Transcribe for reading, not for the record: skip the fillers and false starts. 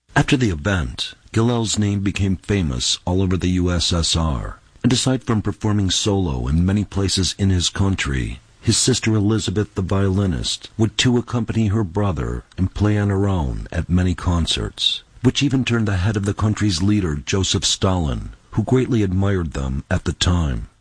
After the event, Gilel's name became famous all over the USSR, and aside from performing solo in many places in his country, his sister Elizabeth, the violinist, would too accompany her brother and play on her own at many concerts, which even turned the head of the country's leader, Joseph Stalin, who greatly admired them at the time.